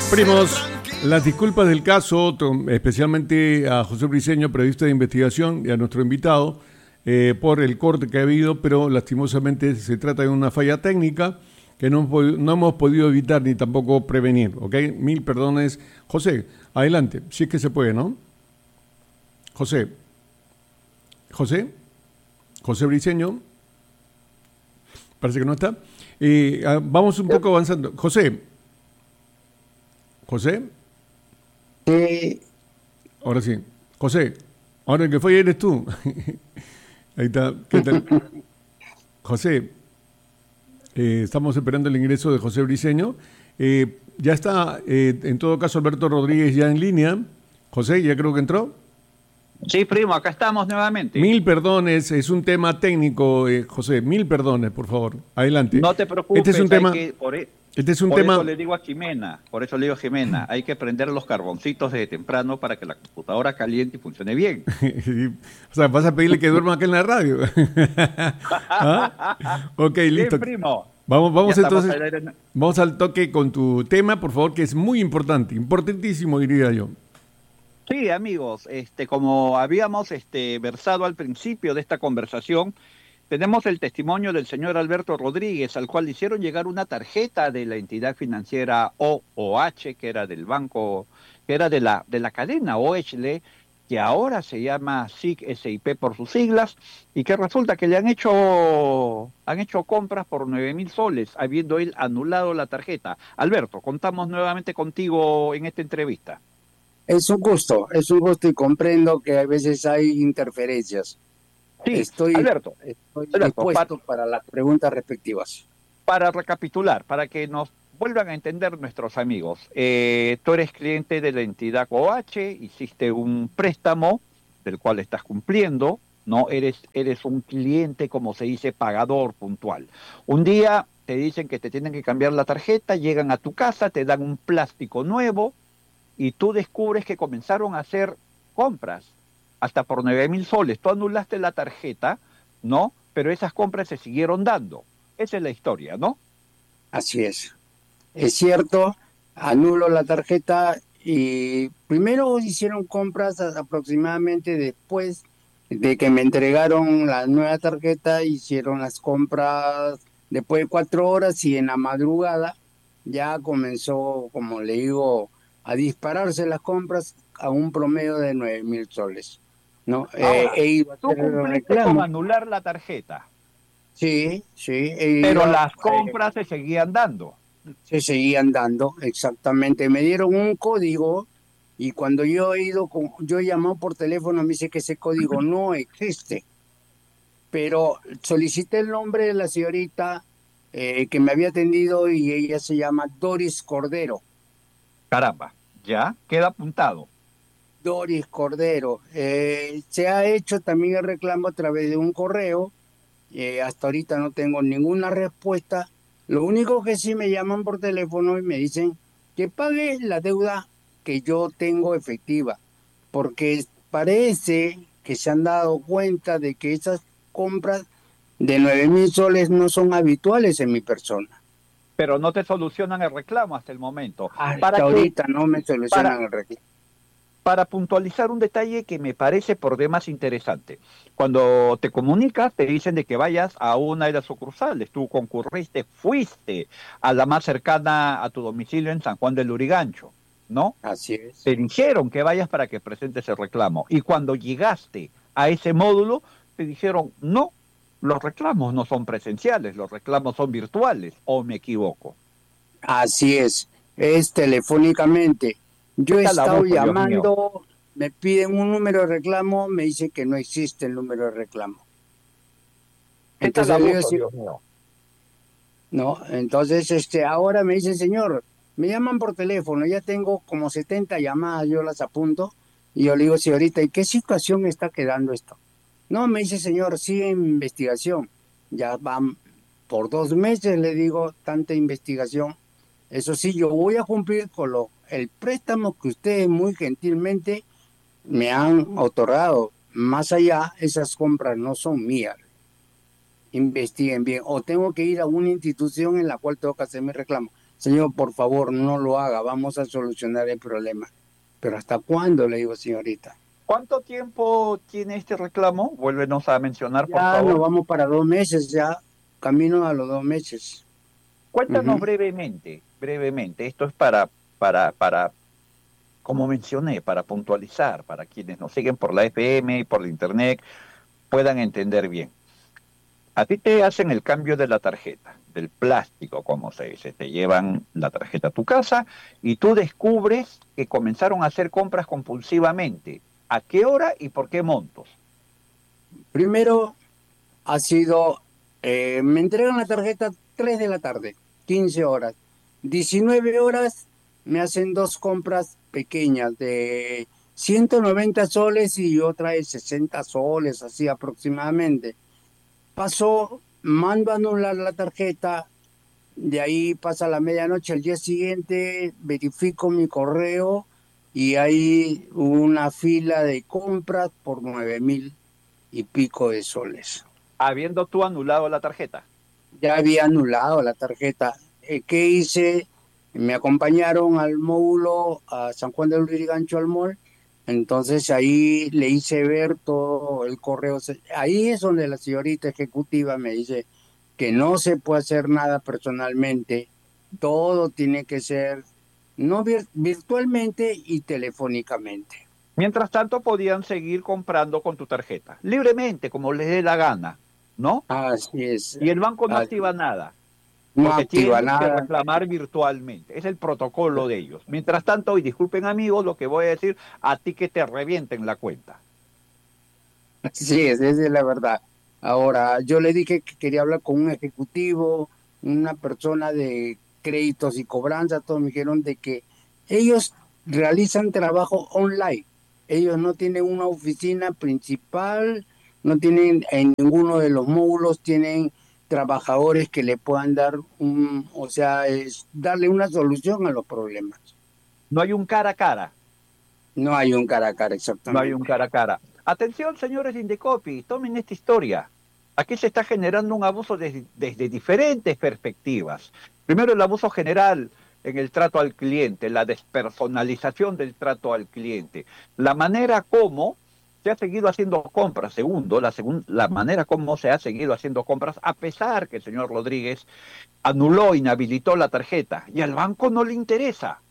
Primos, las disculpas del caso, especialmente a José Briceño, periodista de investigación, y a nuestro invitado, por el corte que ha habido, pero lastimosamente se trata de una falla técnica que no hemos podido evitar ni tampoco prevenir, ¿ok? Mil perdones. José, adelante, si es que se puede, ¿no? José Briceño, parece que no está. Vamos un poco avanzando. José. Sí, Ahora sí. José, ahora el que fue eres tú. Ahí está. ¿Qué tal? José, estamos esperando el ingreso de José Briceño. Ya está, en todo caso, Alberto Rodríguez ya en línea. José, ya creo que entró. Sí, primo, acá estamos nuevamente. Mil perdones, es un tema técnico, José. Mil perdones, por favor. Adelante. No te preocupes, Este es un tema. Este es un por tema. eso le digo a Jimena, hay que prender los carboncitos desde temprano para que la computadora caliente y funcione bien. O sea, vas a pedirle que duerma acá en la radio. ¿Ah? Ok, listo. Sí, primo. Vamos entonces, vamos al toque con tu tema, por favor, que es muy importante, importantísimo, diría yo. Sí, amigos, como habíamos versado al principio de esta conversación, tenemos el testimonio del señor Alberto Rodríguez, al cual le hicieron llegar una tarjeta de la entidad financiera OOH, que era del banco, que era de la cadena OHLE, que ahora se llama SIC SIP por sus siglas, y que resulta que le han hecho compras por 9.000 soles, habiendo él anulado la tarjeta. Alberto, contamos nuevamente contigo en esta entrevista. es un gusto y comprendo que a veces hay interferencias. Sí, Estoy Alberto, dispuesto para las preguntas respectivas. para recapitular, para que nos vuelvan a entender nuestros amigos, tú eres cliente de la entidad OH, hiciste un préstamo del cual estás cumpliendo, no eres un cliente, como se dice, pagador puntual. Un día te dicen que te tienen que cambiar la tarjeta, llegan a tu casa, te dan un plástico nuevo y tú descubres que comenzaron a hacer compras hasta por 9.000 soles. Tú anulaste la tarjeta, ¿no? Pero esas compras se siguieron dando. Esa es la historia, ¿no? Así es. Es cierto, anulo la tarjeta y primero hicieron compras aproximadamente después de que me entregaron la nueva tarjeta, hicieron las compras después de 4 horas y en la madrugada ya comenzó, como le digo, a dispararse las compras a un promedio de 9.000 soles. ¿No? Ahora, He ido a tú hacer el cumpliste con reclamo. anular la tarjeta, Sí, sí, he pero ido, las compras se seguían dando. se seguían dando, exactamente. Me dieron un código y cuando yo he llamado por teléfono, me dice que ese código no existe. Pero solicité el nombre de la señorita que me había atendido y ella se llama Doris Cordero. Caramba, ya queda apuntado. Doris Cordero. Se ha hecho también el reclamo a través de un correo. Hasta ahorita no tengo ninguna respuesta. Lo único que sí me llaman por teléfono y me dicen que pague la deuda que yo tengo efectiva, porque parece que se han dado cuenta de que esas compras de 9.000 soles no son habituales en mi persona. Pero no te solucionan el reclamo hasta el momento. Hasta ¿Para qué? ahorita no me Para, solucionan el reclamo. para puntualizar un detalle que me parece por demás interesante. Cuando te comunicas, te dicen de que vayas a una de las sucursales. Tú fuiste a la más cercana a tu domicilio en San Juan del Lurigancho, ¿no? Así es. Te dijeron que vayas para que presentes el reclamo. Y cuando llegaste a ese módulo, te dijeron, no, los reclamos no son presenciales, los reclamos son virtuales, ¿o me equivoco? Así es telefónicamente. Yo he Esta la estado voz, Dios mío. llamando, me piden un número de reclamo, me dice que no existe el número de reclamo. Esta Entonces la le digo, voz, sí, Dios mío. no, entonces ahora me dice, señor, me llaman por teléfono, ya tengo como 70 llamadas, yo las apunto, y yo le digo, señorita, ¿y qué situación está quedando esto? No, me dice, señor, sigue en investigación. Ya van por 2 meses, le digo, tanta investigación. Eso sí, yo voy a cumplir con el préstamo que ustedes muy gentilmente me han otorgado. Más allá, esas compras no son mías. Investiguen bien. O tengo que ir a una institución en la cual tengo que hacer mi reclamo. Señor, por favor, no lo haga, vamos a solucionar el problema. Pero ¿hasta cuándo? Le digo, señorita. ¿Cuánto tiempo tiene este reclamo? Vuélvenos a mencionar, por Ya nos favor. vamos para 2 meses, ya camino a los 2 meses. Cuéntanos Ujú. brevemente, brevemente. Esto es como mencioné, para puntualizar, para quienes nos siguen por la FM y por la internet, puedan entender bien. A ti te hacen el cambio de la tarjeta, del plástico, como se dice. Te llevan la tarjeta a tu casa y tú descubres que comenzaron a hacer compras compulsivamente. ¿A qué hora y por qué montos? Primero ha sido, me entregan la tarjeta 3 de la tarde, 15 horas. 19 horas me hacen dos compras pequeñas de 190 soles y otra de 60 soles, así aproximadamente. Pasó, mando a anular la tarjeta, de ahí pasa la medianoche, al día siguiente verifico mi correo y hay una fila de compras por 9.000 y pico de soles. Habiendo tú anulado la tarjeta. Ya había anulado la tarjeta. ¿Qué hice? Me acompañaron al módulo a San Juan del Lurigancho al mall. Entonces ahí le hice ver todo el correo. Ahí es donde la señorita ejecutiva me dice que no se puede hacer nada personalmente. Todo tiene que ser no virtualmente y telefónicamente. Mientras tanto, podían seguir comprando con tu tarjeta, libremente, como les dé la gana, ¿no? Así es. Y el banco no Así- activa nada, no porque activa tienes que nada. reclamar virtualmente. Es el protocolo de ellos. Mientras tanto, y disculpen amigos, lo que voy a decir, a ti que te revienten la cuenta. Sí, esa es la verdad. Ahora, yo le dije que quería hablar con un ejecutivo, una persona de créditos y cobranza, todos me dijeron de que ellos realizan trabajo online. Ellos no tienen una oficina principal, no tienen en ninguno de los módulos, tienen trabajadores que le puedan dar o sea, es darle una solución a los problemas. No hay un cara a cara, No hay un cara a cara no hay un exactamente. cara a cara. Atención, señores de Indecopi, tomen esta historia. Aquí se está generando un abuso desde diferentes perspectivas. Primero, el abuso general en el trato al cliente, la despersonalización del trato al cliente, la manera como se ha seguido haciendo compras. Segundo, la manera como se ha seguido haciendo compras, a pesar que el señor Rodríguez anuló, inhabilitó la tarjeta y al banco no le interesa.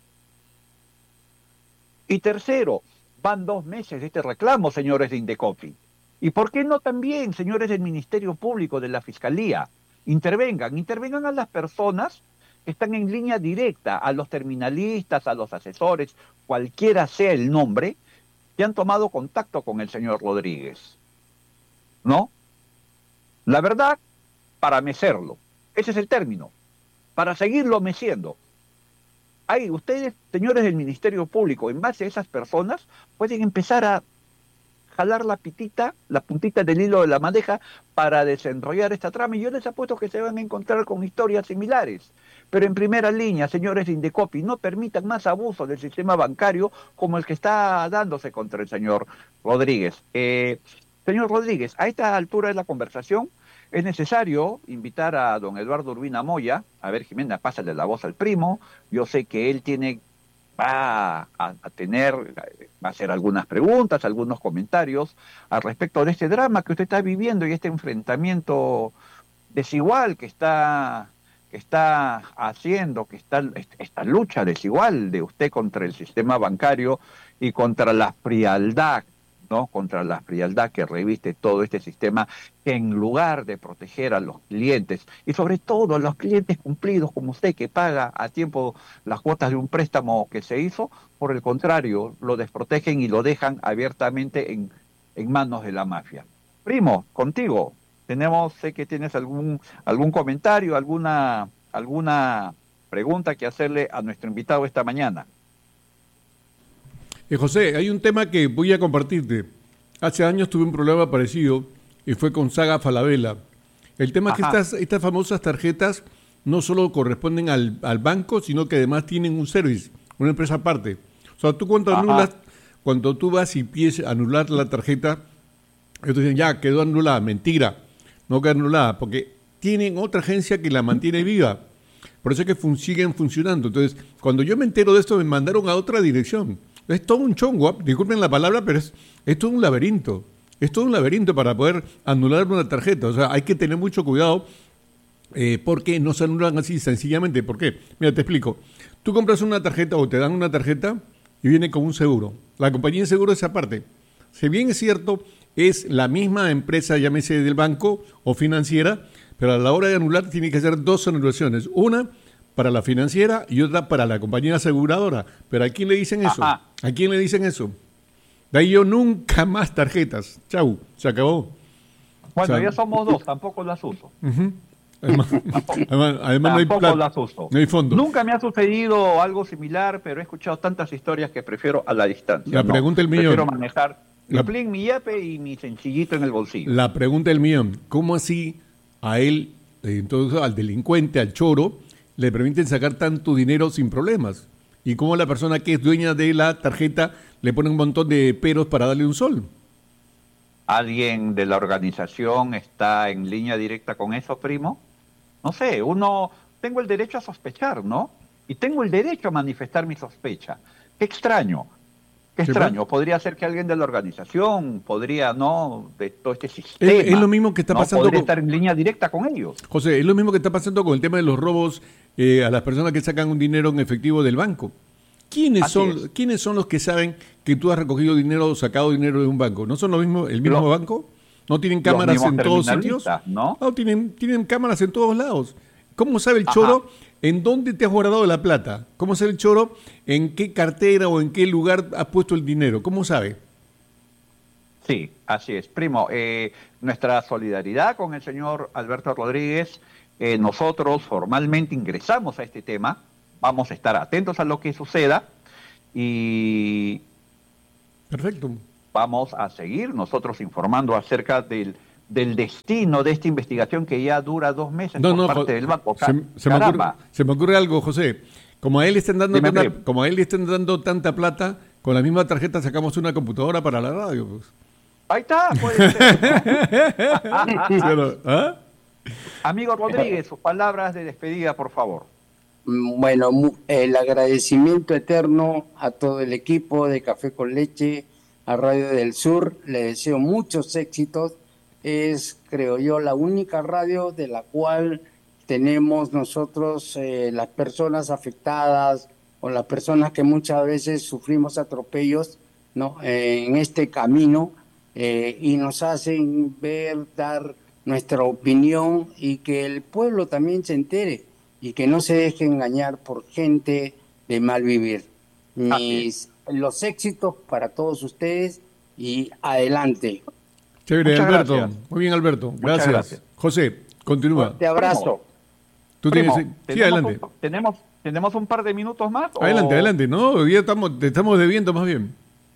Y tercero, van 2 meses de este reclamo, señores de Indecopi. ¿Y por qué no también, señores del Ministerio Público, de la Fiscalía? Intervengan a las personas que están en línea directa, a los terminalistas, a los asesores, cualquiera sea el nombre, que han tomado contacto con el señor Rodríguez, ¿no? La verdad, para mecerlo. Ese es el término, para seguirlo meciendo. Ahí ustedes, señores del Ministerio Público, en base a esas personas, pueden empezar a jalar la pitita, la puntita del hilo de la madeja para desenrollar esta trama. Y yo les apuesto que se van a encontrar con historias similares. Pero en primera línea, señores de Indecopi, no permitan más abuso del sistema bancario como el que está dándose contra el señor Rodríguez. Señor Rodríguez, a esta altura de la conversación, es necesario invitar a don Eduardo Urbina Moya. A ver, Jimena, pásale la voz al primo. Yo sé que él va a hacer algunas preguntas, algunos comentarios al respecto de este drama que usted está viviendo y este enfrentamiento desigual que está haciendo, esta lucha desigual de usted contra el sistema bancario y contra la frialdad, ¿no? Contra la frialdad que reviste todo este sistema, que en lugar de proteger a los clientes, y sobre todo a los clientes cumplidos como usted, que paga a tiempo las cuotas de un préstamo que se hizo, por el contrario, lo desprotegen y lo dejan abiertamente en manos de la mafia. Primo, contigo, sé que tienes algún comentario, alguna pregunta que hacerle a nuestro invitado esta mañana. José, hay un tema que voy a compartirte. Hace años tuve un problema parecido y fue con Saga Falabella. El tema es que Ajá, estas famosas tarjetas no solo corresponden al banco, sino que además tienen un service, una empresa aparte. O sea, tú ajá. cuando tú vas y pides anular la tarjeta, ellos dicen, ya, quedó anulada. Mentira, no quedó anulada, porque tienen otra agencia que la mantiene viva. Por eso es que siguen funcionando. Entonces, cuando yo me entero de esto, me mandaron a otra dirección. Es todo un chongo, disculpen la palabra, pero es todo un laberinto. Es todo un laberinto para poder anular una tarjeta. O sea, hay que tener mucho cuidado porque no se anulan así sencillamente. ¿Por qué? Mira, te explico. Tú compras una tarjeta o te dan una tarjeta y viene con un seguro. La compañía de seguro es aparte. Si bien es cierto, es la misma empresa, llámese del banco o financiera, pero a la hora de anular tiene que hacer dos anulaciones. Una para la financiera y otra para la compañía aseguradora. Pero ¿a quién le dicen eso? Ajá. ¿A quién le dicen eso? De ahí yo nunca más tarjetas. Chau, se acabó. Bueno, O sea, ya somos dos, tampoco las uso. uh-huh. Además no hay Tampoco plata, las uso. no hay fondo. Nunca me ha sucedido algo similar, pero he escuchado tantas historias que prefiero a la distancia. La pregunta del millón. Prefiero manejar mi plin, mi yape y mi sencillito en el bolsillo. La pregunta del millón. ¿Cómo así a él, entonces al delincuente, al choro, le permiten sacar tanto dinero sin problemas? ¿Y cómo la persona que es dueña de la tarjeta le pone un montón de peros para darle un sol? ¿Alguien de la organización está en línea directa con eso, primo? No sé, tengo el derecho a sospechar, ¿no? Y tengo el derecho a manifestar mi sospecha. Qué extraño, qué ¿Sí, extraño. pues? Podría ser que alguien de la organización, podría, ¿no? De todo este sistema. Es lo mismo que está ¿no? pasando Podría con... estar en línea directa con ellos. José, es lo mismo que está pasando con el tema de los robos a las personas que sacan un dinero en efectivo del banco. ¿Quiénes son los que saben que tú has recogido dinero o sacado dinero de un banco? ¿No son el mismo banco? ¿No tienen cámaras en todos sitios? ¿No? No, tienen cámaras en todos lados. ¿Cómo sabe el choro en dónde te has guardado la plata? ¿Cómo sabe el choro en qué cartera o en qué lugar has puesto el dinero? ¿Cómo sabe? Sí, así es. Primo, nuestra solidaridad con el señor Alberto Rodríguez. Nosotros formalmente ingresamos a este tema. Vamos a estar atentos a lo que suceda y Perfecto. vamos a seguir nosotros informando acerca del destino de esta investigación que ya dura 2 meses por parte del banco. Se me ocurre algo, José. Como a él le están dando tanta plata, con la misma tarjeta sacamos una computadora para la radio. Pues. Ahí está, puede ser, ¿no? ¿Ah? Amigo Rodríguez, sus palabras de despedida, por favor. Bueno, el agradecimiento eterno a todo el equipo de Café con Leche, a Radio del Sur. Le deseo muchos éxitos. Es, creo yo, la única radio de la cual tenemos nosotros, las personas afectadas o las personas que muchas veces sufrimos atropellos, ¿no? En este camino y nos hacen dar nuestra opinión y que el pueblo también se entere y que no se deje engañar por gente de mal vivir. Los éxitos para todos ustedes y adelante. Chévere, Muchas Alberto. gracias. Muy bien, Alberto. Gracias. José, continúa. Te abrazo. ¿Tú Primo, tienes? Sí, adelante. ¿Tenemos un par de minutos más? Adelante. No, hoy día te estamos debiendo más bien.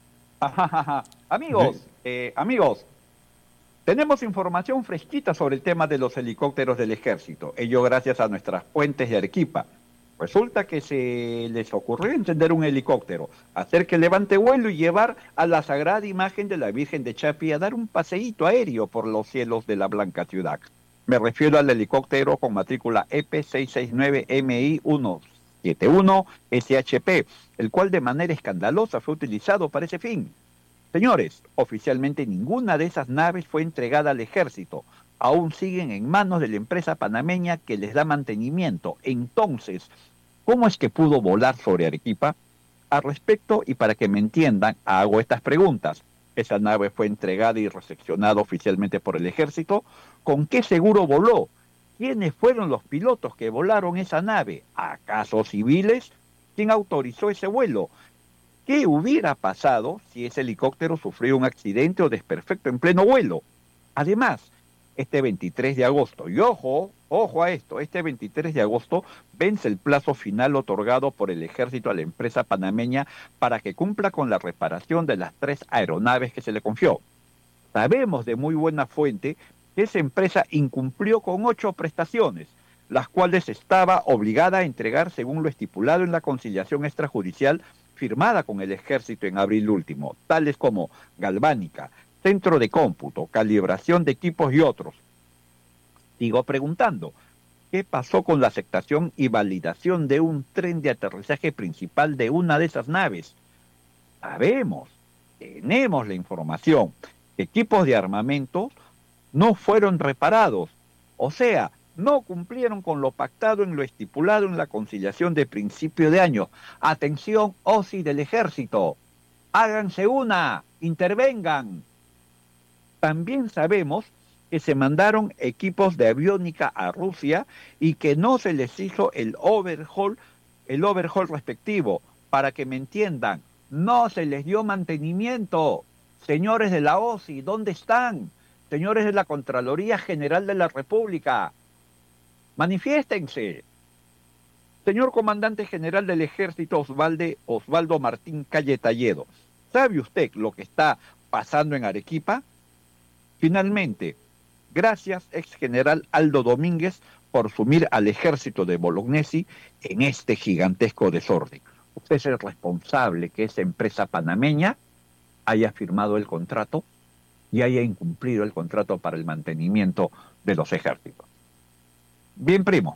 Amigos, tenemos información fresquita sobre el tema de los helicópteros del ejército, ello gracias a nuestras fuentes de Arequipa. Resulta que se les ocurrió encender un helicóptero, hacer que levante vuelo y llevar a la sagrada imagen de la Virgen de Chapi a dar un paseíto aéreo por los cielos de la Blanca Ciudad. Me refiero al helicóptero con matrícula EP669MI171SHP, el cual de manera escandalosa fue utilizado para ese fin. Señores, oficialmente ninguna de esas naves fue entregada al ejército. Aún siguen en manos de la empresa panameña que les da mantenimiento. Entonces, ¿cómo es que pudo volar sobre Arequipa? Al respecto, y para que me entiendan, hago estas preguntas. ¿Esa nave fue entregada y recepcionada oficialmente por el ejército? ¿Con qué seguro voló? ¿Quiénes fueron los pilotos que volaron esa nave? ¿Acaso civiles? ¿Quién autorizó ese vuelo? ¿Qué hubiera pasado si ese helicóptero sufrió un accidente o desperfecto en pleno vuelo? Además, este 23 de agosto, y ojo a esto, este 23 de agosto vence el plazo final otorgado por el ejército a la empresa panameña para que cumpla con la reparación de las 3 aeronaves que se le confió. Sabemos de muy buena fuente que esa empresa incumplió con 8 prestaciones, las cuales estaba obligada a entregar según lo estipulado en la conciliación extrajudicial firmada con el ejército en abril último, tales como galvánica, centro de cómputo, calibración de equipos y otros. Sigo preguntando, ¿Qué pasó con la aceptación y validación de un tren de aterrizaje principal de una de esas naves? Sabemos, tenemos la información, que equipos de armamento no fueron reparados, o sea, no cumplieron con lo pactado en lo estipulado en la conciliación de principio de año. Atención, OSI del Ejército, háganse una, intervengan. También sabemos que se mandaron equipos de aviónica a Rusia y que no se les hizo el overhaul respectivo. Para que me entiendan, no se les dio mantenimiento. Señores de la OSI, ¿dónde están? Señores de la Contraloría General de la República, manifiéstense. Señor Comandante General del Ejército Osvaldo Martín Calle Talledo, ¿sabe usted lo que está pasando en Arequipa? Finalmente, gracias, ex general Aldo Domínguez, por sumir al ejército de Bolognesi en este gigantesco desorden. Usted es el responsable que esa empresa panameña haya firmado el contrato y haya incumplido el contrato para el mantenimiento de los ejércitos. Bien, primo.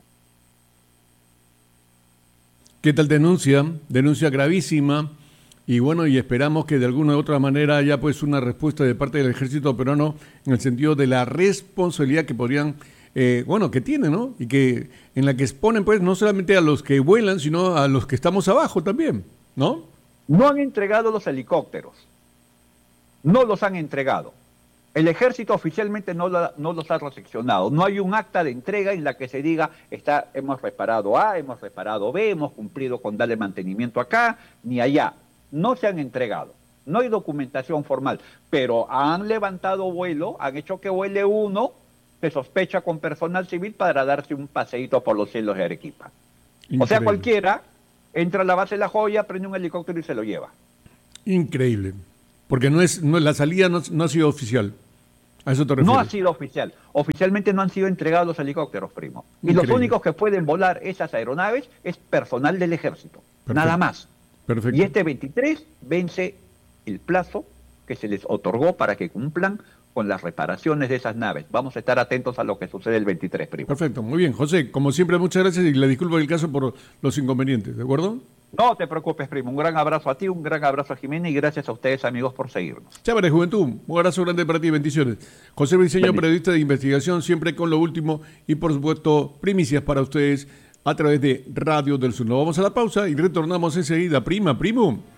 ¿Qué tal denuncia? Denuncia gravísima. Y bueno, y esperamos que de alguna u otra manera haya pues una respuesta de parte del ejército peruano en el sentido de la responsabilidad que podrían, que tienen, ¿no? Y que en la que exponen pues no solamente a los que vuelan, sino a los que estamos abajo también, ¿no? No han entregado los helicópteros. No los han entregado. El ejército oficialmente no los ha recepcionado. No hay un acta de entrega en la que se diga, hemos reparado A, hemos reparado B, hemos cumplido con darle mantenimiento acá, ni allá. No se han entregado. No hay documentación formal, pero han levantado vuelo, han hecho que vuele uno, se sospecha con personal civil para darse un paseíto por los cielos de Arequipa. Increíble. O sea, cualquiera entra a la base de La Joya, prende un helicóptero y se lo lleva. Increíble. Porque la salida no ha sido oficial. ¿A eso te refieres? No ha sido oficial. Oficialmente no han sido entregados los helicópteros, primo. Increíble. Y los únicos que pueden volar esas aeronaves es personal del ejército. Perfecto. Nada más. Perfecto. Y este 23 vence el plazo que se les otorgó para que cumplan con las reparaciones de esas naves. Vamos a estar atentos a lo que sucede el 23, primo. Perfecto, muy bien. José, como siempre, muchas gracias y le disculpo el caso por los inconvenientes, ¿de acuerdo? No te preocupes, primo. Un gran abrazo a ti, un gran abrazo a Jimena y gracias a ustedes, amigos, por seguirnos. Chévere, Juventud. Un abrazo grande para ti, bendiciones. José Briceño, periodista de investigación, siempre con lo último y, por supuesto, primicias para ustedes a través de Radio del Sur. Nos vamos a la pausa y retornamos enseguida. Primo.